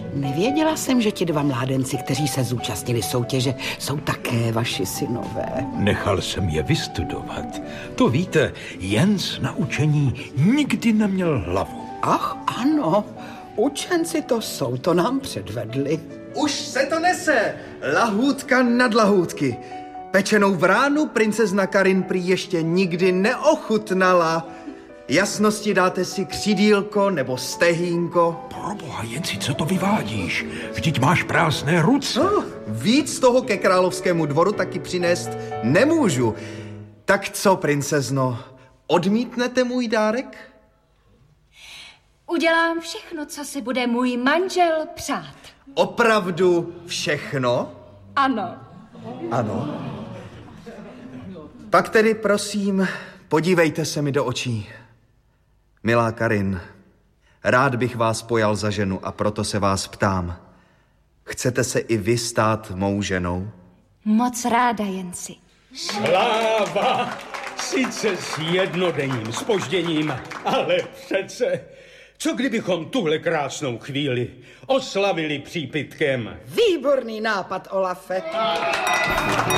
Nevěděla jsem, že ti dva mládenci, kteří se zúčastnili soutěže, jsou také vaši synové. Nechal jsem je vystudovat. To víte, Jens na učení nikdy neměl hlavu. Ach, ano, učenci to jsou, to nám předvedli. Už se to nese, lahůdka nad lahůdky. Pečenou vránu princezna Karin prý ještě nikdy neochutnala. Jasnosti dáte si křídílko nebo stehínko. Proboha, Jenci, co to vyvádíš? Vždyť máš prázdné ruce. Víc toho ke královskému dvoru taky přinést nemůžu. Tak co, princezno, odmítnete můj dárek? Udělám všechno, co si bude můj manžel přát. Opravdu všechno? Ano. Ano. Pak tedy prosím, podívejte se mi do očí. Milá Karin, rád bych vás pojal za ženu a proto se vás ptám. Chcete se i vy stát mou ženou? Moc ráda, Jensi. Sláva! Sice s jednodenním zpožděním, ale přece... Co kdybychom tuhle krásnou chvíli oslavili přípitkem? Výborný nápad, Olafe.